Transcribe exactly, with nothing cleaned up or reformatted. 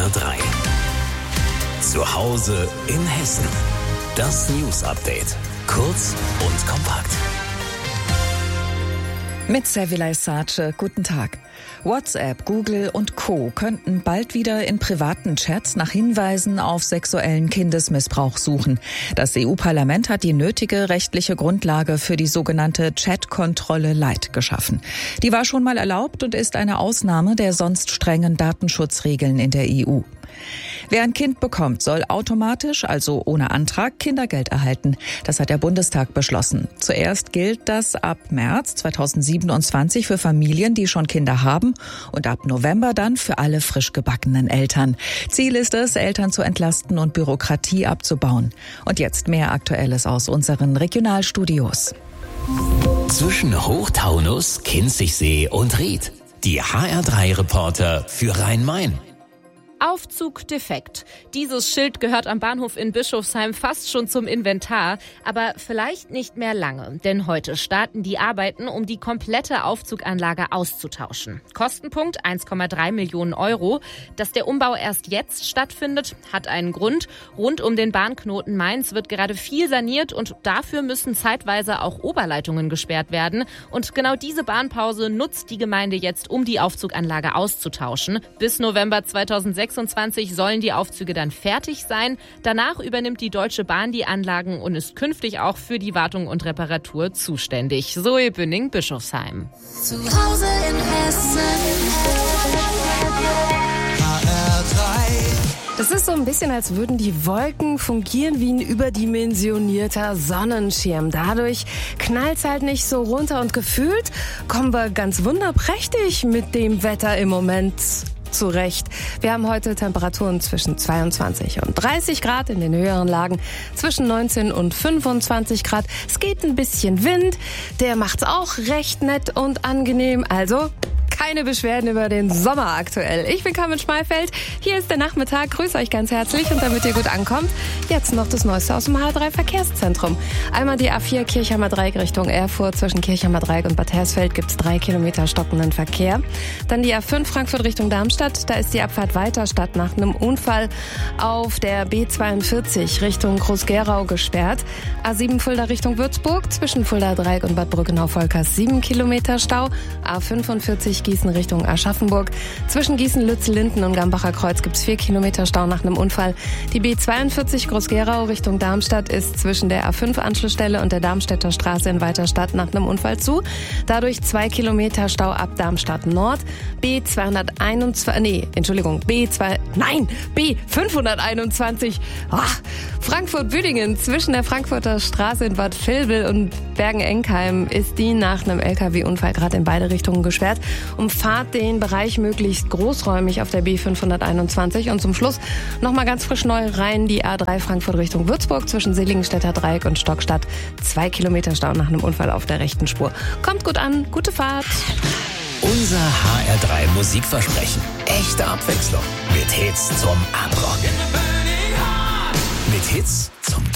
R drei. Zu Hause in Hessen. Das News Update. Kurz und kompakt. Mit Servilay Sace, guten Tag. WhatsApp, Google und Co. könnten bald wieder in privaten Chats nach Hinweisen auf sexuellen Kindesmissbrauch suchen. Das E U-Parlament hat die nötige rechtliche Grundlage für die sogenannte Chat-Kontrolle Light geschaffen. Die war schon mal erlaubt und ist eine Ausnahme der sonst strengen Datenschutzregeln in der E U. Wer ein Kind bekommt, soll automatisch, also ohne Antrag, Kindergeld erhalten. Das hat der Bundestag beschlossen. Zuerst gilt das ab März zweitausendsiebenundzwanzig für Familien, die schon Kinder haben, und ab November dann für alle frisch gebackenen Eltern. Ziel ist es, Eltern zu entlasten und Bürokratie abzubauen. Und jetzt mehr Aktuelles aus unseren Regionalstudios. Zwischen Hochtaunus, Kinzigsee und Ried. Die H R drei Reporter für Rhein-Main. Aufzug defekt. Dieses Schild gehört am Bahnhof in Bischofsheim fast schon zum Inventar, aber vielleicht nicht mehr lange, denn heute starten die Arbeiten, um die komplette Aufzuganlage auszutauschen. Kostenpunkt eins Komma drei Millionen Euro. Dass der Umbau erst jetzt stattfindet, hat einen Grund. Rund um den Bahnknoten Mainz wird gerade viel saniert und dafür müssen zeitweise auch Oberleitungen gesperrt werden. Und genau diese Bahnpause nutzt die Gemeinde jetzt, um die Aufzuganlage auszutauschen. Bis November zweitausendsechsundzwanzig sollen die Aufzüge dann fertig sein. Danach übernimmt die Deutsche Bahn die Anlagen und ist künftig auch für die Wartung und Reparatur zuständig. Zoe Bünning, Bischofsheim. Zu Hause in Hessen. H R drei. Das ist so ein bisschen, als würden die Wolken fungieren wie ein überdimensionierter Sonnenschirm. Dadurch knallt's halt nicht so runter und gefühlt kommen wir ganz wunderprächtig mit dem Wetter im Moment zurecht. Wir haben heute Temperaturen zwischen zweiundzwanzig und dreißig Grad, in den höheren Lagen zwischen neunzehn und fünfundzwanzig Grad. Es geht ein bisschen Wind, der macht's auch recht nett und angenehm. Also keine Beschwerden über den Sommer aktuell. Ich bin Carmen Schmalfeld. Hier ist der Nachmittag. Grüße euch ganz herzlich und damit ihr gut ankommt, jetzt noch das Neueste aus dem H R drei Verkehrszentrum. Einmal die A vier Kirchheimer Dreieck Richtung Erfurt. Zwischen Kirchheimer Dreieck und Bad Hersfeld gibt es drei Kilometer stockenden Verkehr. Dann die A fünf Frankfurt Richtung Darmstadt. Da ist die Abfahrt Weiterstadt nach einem Unfall auf der B zweiundvierzig Richtung Groß-Gerau gesperrt. A sieben Fulda Richtung Würzburg. Zwischen Fulda Dreieck und Bad Brückenau-Volkers sieben Kilometer Stau. A fünfundvierzig Gießen Richtung Aschaffenburg. Zwischen Gießen-Lützel-Linden und Gambacher Kreuz gibt es vier Kilometer Stau nach einem Unfall. Die B zweiundvierzig Groß-Gerau Richtung Darmstadt ist zwischen der A fünf Anschlussstelle und der Darmstädter Straße in Weiterstadt nach einem Unfall zu. Dadurch zwei Kilometer Stau ab Darmstadt Nord. B zweihunderteinundzwanzig, nee, Entschuldigung, B zwei, nein, B fünfhunderteinundzwanzig. Ach, Frankfurt-Büdingen zwischen der Frankfurter Straße in Bad Vilbel und Bergen-Enkheim ist die nach einem L K W-Unfall gerade in beide Richtungen gesperrt. Umfahrt den Bereich möglichst großräumig auf der B fünfhunderteinundzwanzig und zum Schluss nochmal ganz frisch neu rein die A drei Frankfurt Richtung Würzburg zwischen Seligenstädter Dreieck und Stockstadt. Zwei Kilometer Stau nach einem Unfall auf der rechten Spur. Kommt gut an, gute Fahrt. Unser H R drei Musikversprechen. Echte Abwechslung. Mit Hits zum Abrocken. Mit Hits